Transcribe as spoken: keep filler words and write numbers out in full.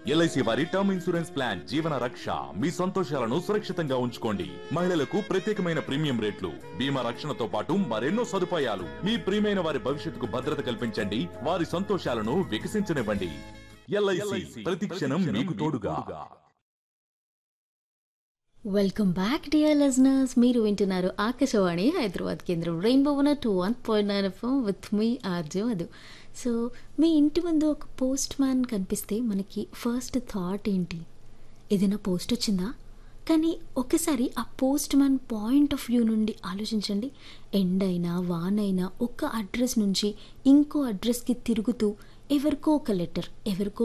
LIC వారి term insurance plan జీవన రక్ష మీ సంతోషాలను సురక్షితంగా ఉంచుకోండి. మహిళలకు ప్రత్యేకమైన ప్రీమియం రేట్లు, బీమా రక్షణతో పాటు మరెన్నో సదుపాయాలు. మీ ప్రియమైన వారి భవిష్యత్తుకు భద్రత కల్పించండి, వారి సంతోషాలను వికసించనివ్వండి. ఎల్ఐసి ప్రతి క్షణం మీకు తోడుగా. Welcome back dear listeners. మీరు వింటున్నారు ఆకాశవాణి హైదరాబాద్ కేంద్రం rainbow two one point nine FM with me RJ Madhu. So మీ ఇంటి ముందు ఒక పోస్ట్ మ్యాన్ కనిపిస్తే మనకి ఫస్ట్ థాట్ ఏంటి? ఏదైనా పోస్ట్ వచ్చిందా? కానీ ఒకసారి ఆ post man point of view నుండి ఆలోచించండి. ఎండ్ అయినా వాన్ అయినా ఒక అడ్రస్ నుంచి ఇంకో అడ్రస్కి తిరుగుతూ ఎవరికో ఒక లెటర్, ఎవరికో